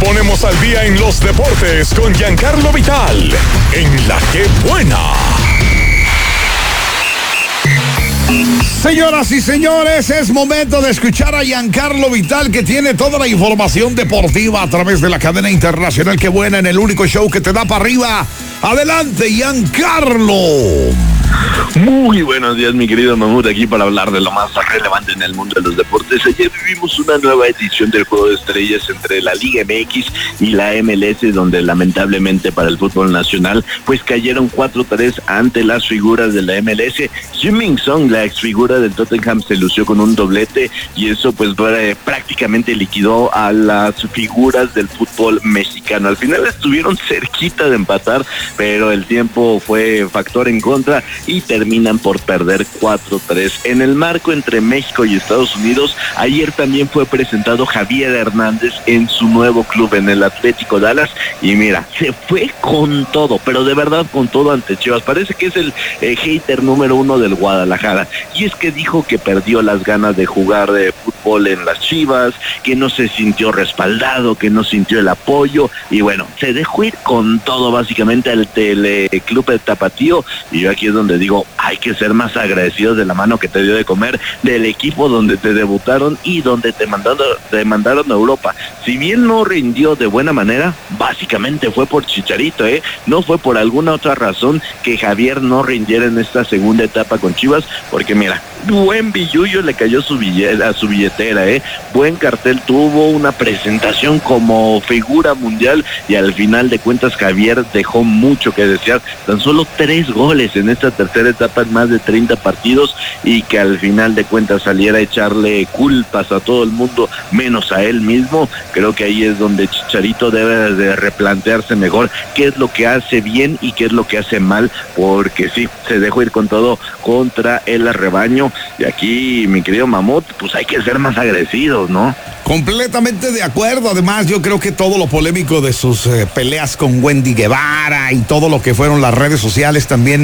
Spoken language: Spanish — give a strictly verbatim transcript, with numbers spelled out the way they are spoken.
ponemos al día en los deportes con Giancarlo Vital, en La Que Buena. Señoras y señores, es momento de escuchar a Giancarlo Vital, que tiene toda la información deportiva a través de la cadena internacional Que Buena, en el único show que te da para arriba. Adelante, Giancarlo. Muy buenos días, mi querido Mamut, aquí para hablar de lo más relevante en el mundo de los deportes. Ayer vivimos una nueva edición del Juego de Estrellas entre la Liga M X y la M L S, donde lamentablemente para el fútbol nacional pues cayeron cuatro tres ante las figuras de la M L S. Heung-min Son, la exfigura del Tottenham, se lució con un doblete y eso pues prácticamente liquidó a las figuras del fútbol mexicano. Al final estuvieron cerquita de empatar, pero el tiempo fue factor en contra y terminan por perder cuatro tres. En el marco entre México y Estados Unidos, ayer también fue presentado Javier Hernández en su nuevo club, en el Atlético Dallas, y mira, se fue con todo, pero de verdad con todo ante Chivas. Parece que es el eh, hater número uno del Guadalajara, y es que dijo que perdió las ganas de jugar de fútbol en las Chivas, que no se sintió respaldado, que no sintió el apoyo, y bueno, se dejó ir con todo básicamente al Teleclub de Tapatío, y yo aquí es donde digo, hay que ser más agradecidos de la mano que te dio de comer, del equipo donde te debutaron y donde te mandaron, te mandaron a Europa. Si bien no rindió de buena manera, básicamente fue por Chicharito, ¿eh? No fue por alguna otra razón que Javier no rindiera en esta segunda etapa con Chivas, porque mira, buen billullo le cayó su billetera, a su billetera, ¿eh? Buen cartel tuvo, una presentación como figura mundial, y al final de cuentas Javier dejó mucho que desear. Tan solo tres goles en esta tercera etapa en más de treinta partidos, y que al final de cuentas saliera a echarle culpas a todo el mundo menos a él mismo. Creo que ahí es donde Chicharito debe de replantearse mejor qué es lo que hace bien y qué es lo que hace mal, porque sí, se dejó ir con todo contra el rebaño, y aquí, mi querido Mamut, pues hay que ser más agradecidos, ¿no? Completamente de acuerdo. Además, yo creo que todo lo polémico de sus eh, peleas con Wendy Guevara y todo lo que fueron las redes sociales también